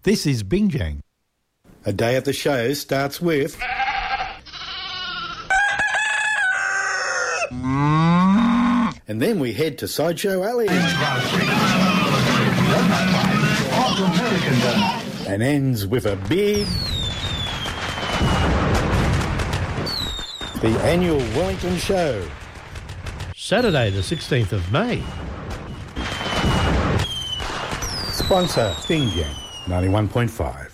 This is Bingjang. A day at the show starts with... And then we head to Sideshow Alley. And ends with a big... The annual Wellington Show. Saturday the 16th of May. Sponsor, Bingjang 91.5.